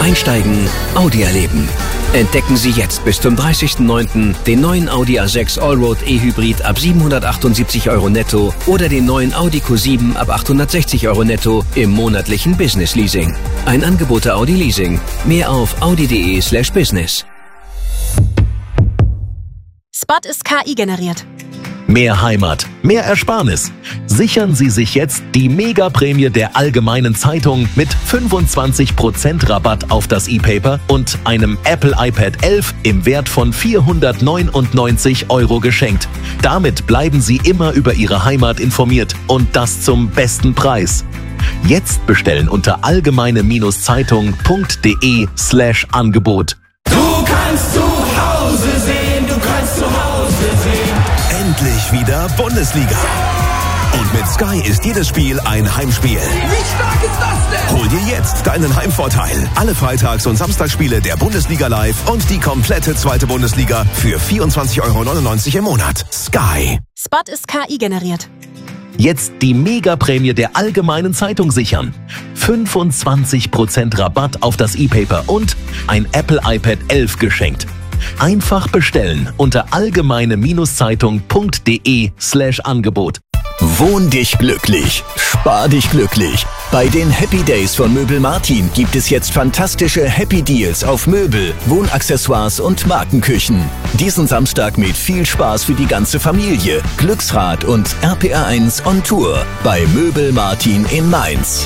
Einsteigen, Audi erleben. Entdecken Sie jetzt bis zum 30.09. den neuen Audi A6 Allroad E-Hybrid ab 778 € netto oder den neuen Audi Q7 ab 860 € netto im monatlichen Business Leasing. Ein Angebot der Audi Leasing. Mehr auf audi.de/business. Spot ist KI generiert. Mehr Heimat, mehr Ersparnis. Sichern Sie sich jetzt die Mega-Prämie der Allgemeinen Zeitung mit 25% Rabatt auf das E-Paper und einem Apple iPad 11 im Wert von 499 € geschenkt. Damit bleiben Sie immer über Ihre Heimat informiert und das zum besten Preis. Jetzt bestellen unter allgemeine-zeitung.de/Angebot. Du kannst zu Hause sehen, du kannst zu Hause sehen. Endlich wieder Bundesliga. Und mit Sky ist jedes Spiel ein Heimspiel. Wie stark ist das denn? Hol dir jetzt deinen Heimvorteil. Alle Freitags- und Samstagsspiele der Bundesliga live und die komplette zweite Bundesliga für 24,99 € im Monat. Sky. Spot ist KI generiert. Jetzt die Mega-Prämie der Allgemeinen Zeitung sichern. 25% Rabatt auf das E-Paper und ein Apple iPad 11 geschenkt. Einfach bestellen unter allgemeine-zeitung.de/Angebot. Wohn dich glücklich, spar dich glücklich. Bei den Happy Days von Möbel Martin gibt es jetzt fantastische Happy Deals auf Möbel, Wohnaccessoires und Markenküchen. Diesen Samstag mit viel Spaß für die ganze Familie. Glücksrad und RPR1 on Tour bei Möbel Martin in Mainz.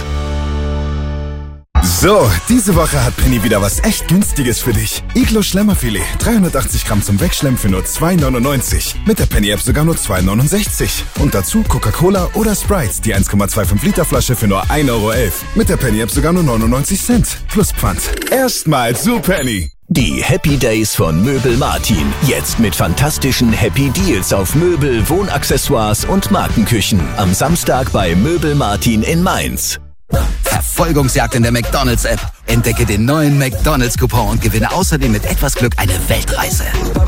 So, diese Woche hat Penny wieder was echt Günstiges für dich. Iglo Schlemmerfilet, 380 Gramm zum Wegschlemmen für nur 2,99. Mit der Penny-App sogar nur 2,69. Und dazu Coca-Cola oder Sprite, die 1,25 Liter Flasche für nur 1,11 €. Mit der Penny-App sogar nur 99 Cent. Plus Pfand. Erstmal zu Penny. Die Happy Days von Möbel Martin. Jetzt mit fantastischen Happy Deals auf Möbel, Wohnaccessoires und Markenküchen. Am Samstag bei Möbel Martin in Mainz. Verfolgungsjagd in der McDonald's-App. Entdecke den neuen McDonald's-Coupon und gewinne außerdem mit etwas Glück eine Weltreise.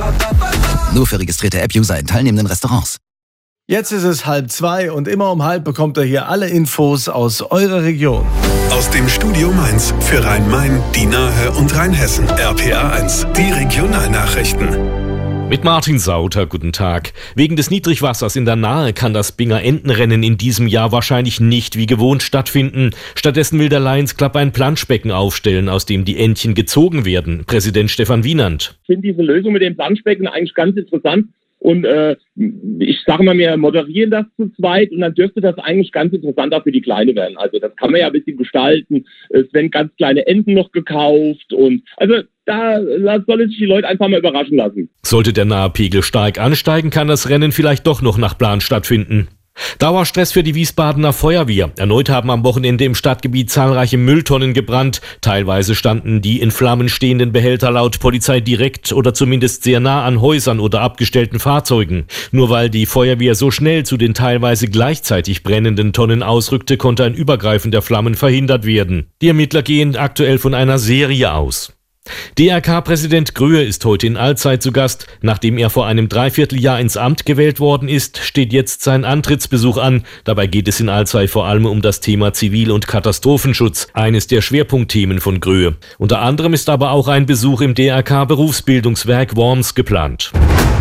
Nur für registrierte App-User in teilnehmenden Restaurants. Jetzt ist es 1:30 und immer um 1:30 bekommt ihr hier alle Infos aus eurer Region. Aus dem Studio Mainz für Rhein-Main, die Nahe und Rheinhessen. RPR1, die Regionalnachrichten. Mit Martin Sauter, guten Tag. Wegen des Niedrigwassers in der Nahe kann das Binger Entenrennen in diesem Jahr wahrscheinlich nicht wie gewohnt stattfinden. Stattdessen will der Lions Club ein Planschbecken aufstellen, aus dem die Entchen gezogen werden. Präsident Stefan Wienand. Ich finde diese Lösung mit dem Planschbecken eigentlich ganz interessant. Und ich sage mal, wir moderieren das zu zweit und dann dürfte das eigentlich ganz interessant auch für die Kleine werden. Also das kann man ja ein bisschen gestalten. Es werden ganz kleine Enten noch gekauft und also da sollen sich die Leute einfach mal überraschen lassen. Sollte der Nahepegel stark ansteigen, kann das Rennen vielleicht doch noch nach Plan stattfinden. Dauerstress für die Wiesbadener Feuerwehr. Erneut haben am Wochenende im Stadtgebiet zahlreiche Mülltonnen gebrannt. Teilweise standen die in Flammen stehenden Behälter laut Polizei direkt oder zumindest sehr nah an Häusern oder abgestellten Fahrzeugen. Nur weil die Feuerwehr so schnell zu den teilweise gleichzeitig brennenden Tonnen ausrückte, konnte ein Übergreifen der Flammen verhindert werden. Die Ermittler gehen aktuell von einer Serie aus. DRK-Präsident Gröhe ist heute in Alzey zu Gast. Nachdem er vor einem Dreivierteljahr ins Amt gewählt worden ist, steht jetzt sein Antrittsbesuch an. Dabei geht es in Alzey vor allem um das Thema Zivil- und Katastrophenschutz, eines der Schwerpunktthemen von Gröhe. Unter anderem ist aber auch ein Besuch im DRK-Berufsbildungswerk Worms geplant.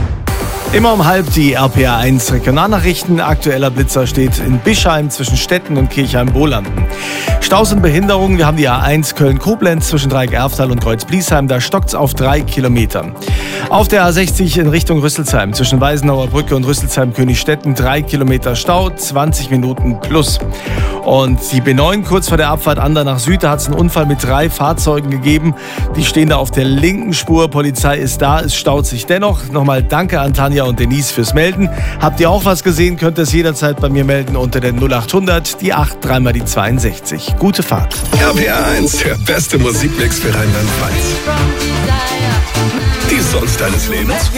Immer um 1:30 die RPR1 Regionalnachrichten. Aktueller Blitzer steht in Bischheim zwischen Stetten und Kirchheim-Bohlanden. Staus und Behinderungen. Wir haben die A1 Köln-Koblenz zwischen Dreieck-Erftal und Kreuz-Bliesheim. Da stockt's auf 3 Kilometern. Auf der A60 in Richtung Rüsselsheim zwischen Weisenauer Brücke und Rüsselsheim-Königstetten 3 Kilometer Stau, 20 Minuten plus. Und die B9 kurz vor der Abfahrt Andernach Süd, da hat es einen Unfall mit 3 Fahrzeugen gegeben. Die stehen da auf der linken Spur. Polizei ist da, es staut sich dennoch. Nochmal danke an Tanja und Denise fürs Melden. Habt ihr auch was gesehen, könnt ihr es jederzeit bei mir melden unter der 0800, die 8, 3 mal die 62. Gute Fahrt. RPR1, der beste Musikmix für Rheinland-Pfalz. Die Songs deines Lebens.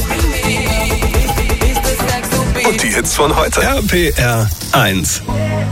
Und die Hits von heute. RPR1.